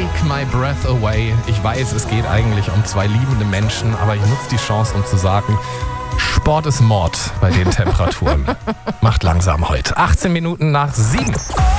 Take My Breath Away. Ich weiß, es geht eigentlich um zwei liebende Menschen, aber ich nutze die Chance, um zu sagen, Sport ist Mord bei den Temperaturen. Macht langsam heute. 18 Minuten nach 7.